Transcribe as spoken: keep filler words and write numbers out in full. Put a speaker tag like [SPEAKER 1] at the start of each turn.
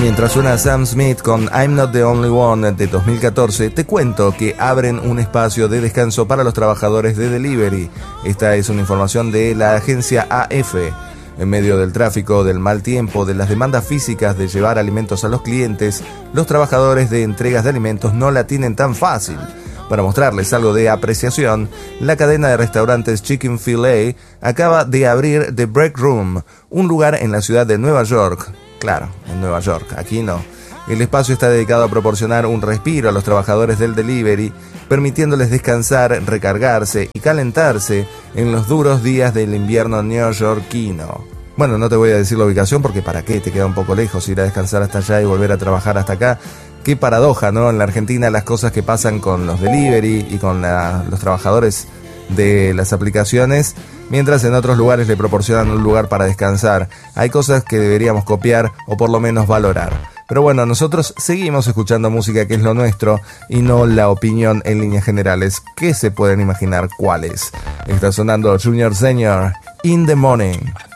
[SPEAKER 1] Mientras suena Sam Smith con I'm Not the Only One de dos mil catorce, te cuento que abren un espacio de descanso para los trabajadores de delivery. Esta es una información de la agencia A F. En medio del tráfico, del mal tiempo, de las demandas físicas de llevar alimentos a los clientes, los trabajadores de entregas de alimentos no la tienen tan fácil. Para mostrarles algo de apreciación, la cadena de restaurantes Chick-fil-A acaba de abrir The Break Room, un lugar en la ciudad de Nueva York. Claro, en Nueva York, aquí no. El espacio está dedicado a proporcionar un respiro a los trabajadores del delivery, permitiéndoles descansar, recargarse y calentarse en los duros días del invierno neoyorquino. Bueno, no te voy a decir la ubicación porque para qué, te queda un poco lejos ir a descansar hasta allá y volver a trabajar hasta acá. Qué paradoja, ¿no? En la Argentina las cosas que pasan con los delivery y con la, los trabajadores de las aplicaciones, mientras en otros lugares le proporcionan un lugar para descansar. Hay cosas que deberíamos copiar o por lo menos valorar. Pero bueno, nosotros seguimos escuchando música que es lo nuestro y no la opinión en líneas generales. ¿Qué se pueden imaginar cuáles? Está sonando Junior Senior, In the Morning.